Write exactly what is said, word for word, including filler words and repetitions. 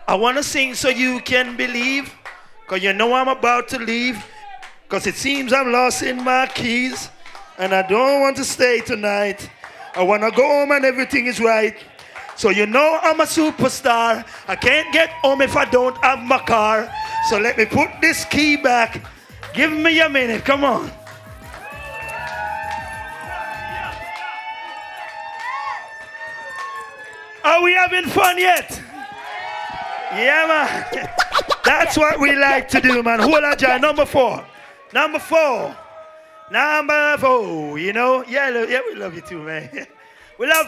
I want to sing so you can believe, because you know I'm about to leave, because it seems I'm lost in my keys, and I don't want to stay tonight. I want to go home and everything is right. So you know I'm a superstar. I can't get home if I don't have my car. So let me put this key back. Give me a minute. Come on. Are we having fun yet? Yeah, man. That's what we like to do, man. Hold on, John. Number four. Number four. Number four. You know? Yeah, yeah, we love you too, man. We love